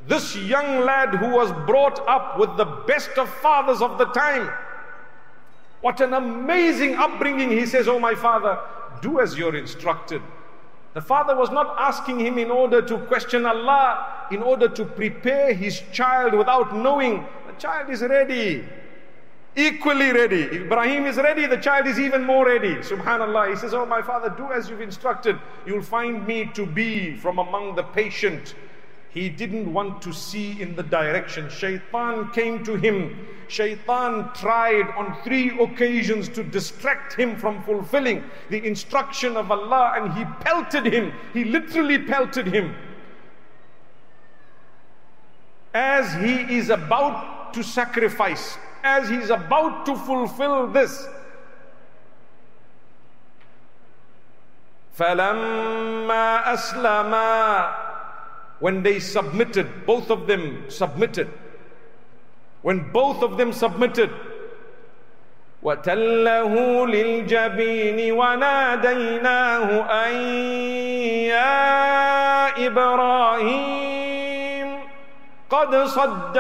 This young lad who was brought up with the best of fathers of the time. What an amazing upbringing. He says, "Oh my father, do as you're instructed." The father was not asking him in order to question Allah, in order to prepare his child without knowing. The child is ready, equally ready. Ibrahim is ready, the child is even more ready. Subhanallah. He says, "Oh my father, do as you've instructed. You'll find me to be from among the patient." He didn't want to see in the direction. Shaitan came to him. Shaitan tried on 3 occasions to distract him from fulfilling the instruction of Allah, and he pelted him. He literally pelted him. As he is about to sacrifice, as he is about to fulfill this, فَلَمَّا أَسْلَمَا, when they submitted, both of them submitted. When both of them submitted, وَتَلَّهُ لِلْجَبِينِ وَنَادَيْنَاهُ أَن يَا إِبْرَاهِيمُ قَدْ صَدَّقْتَ